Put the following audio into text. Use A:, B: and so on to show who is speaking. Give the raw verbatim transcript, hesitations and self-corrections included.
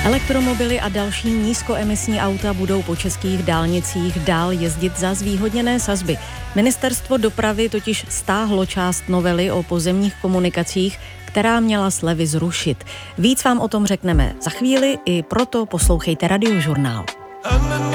A: Elektromobily a další nízkoemisní auta budou po českých dálnicích dál jezdit za zvýhodněné sazby. Ministerstvo dopravy totiž stáhlo část novely o pozemních komunikacích, která měla slevy zrušit. Víc vám o tom řekneme za chvíli, i proto poslouchejte Radiožurnál.